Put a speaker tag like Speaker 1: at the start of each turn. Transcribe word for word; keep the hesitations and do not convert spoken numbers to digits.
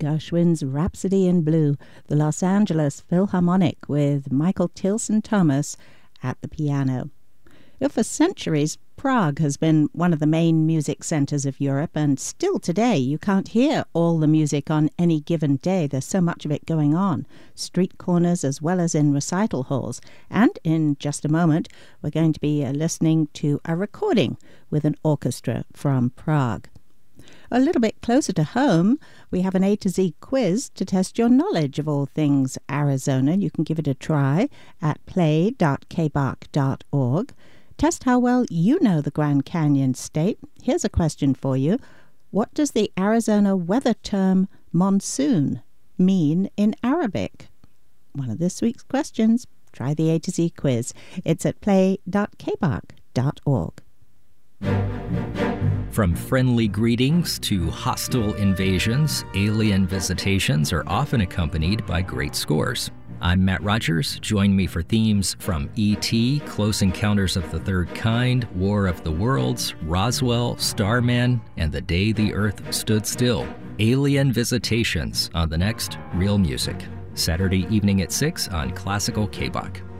Speaker 1: Gershwin's Rhapsody in Blue, the Los Angeles Philharmonic with Michael Tilson Thomas at the piano. Well, for centuries, Prague has been one of the main music centers of Europe, and still today you can't hear all the music on any given day. There's so much of it going on, street corners as well as in recital halls. And in just a moment, we're going to be uh, listening to a recording with an orchestra from Prague. A little bit closer to home, we have an A to Z quiz to test your knowledge of all things Arizona. You can give it a try at play dot k b a c dot org. Test how well you know the Grand Canyon State. Here's a question for you. What does the Arizona weather term monsoon mean in Arabic? One of this week's questions. Try the A to Z quiz. It's at play dot k b a c dot org.
Speaker 2: From friendly greetings to hostile invasions, alien visitations are often accompanied by great scores. I'm Matt Rogers. Join me for themes from E T, Close Encounters of the Third Kind, War of the Worlds, Roswell, Starman, and The Day the Earth Stood Still. Alien Visitations on the next Real Music. Saturday evening at six on Classical K B A C.